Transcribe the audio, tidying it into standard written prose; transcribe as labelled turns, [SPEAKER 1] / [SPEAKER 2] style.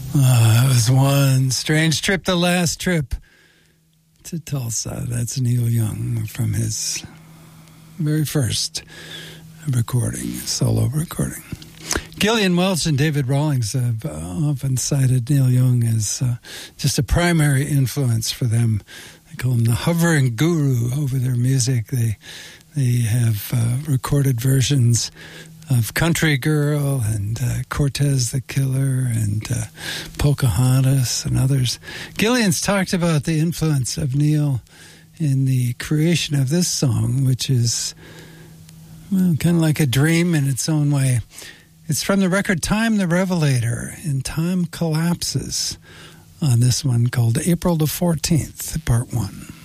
[SPEAKER 1] It was one strange trip, the last trip to Tulsa. That's Neil Young from his very first recording, solo recording. Gillian Welch and David Rawlings have often cited Neil Young as just a primary influence for them. They call him the hovering guru over their music. They have recorded versions of Country Girl and Cortez the Killer and Pocahontas and others. Gillian's talked about the influence of Neil in the creation of this song, which is kind of like a dream in its own way. It's from the record Time the Revelator, and time collapses on this one called April the 14th, Part 1.